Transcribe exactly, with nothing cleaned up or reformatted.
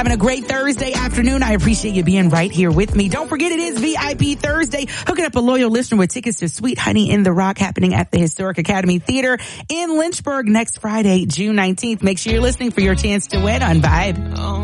having a great Thursday afternoon. I appreciate you being right here with me. Don't forget it is V I P Thursday. Hooking up a loyal listener with tickets to Sweet Honey in the Rock happening at the Historic Academy Theater in Lynchburg next Friday, June nineteenth. Make sure you're listening for your chance to win on Vibe.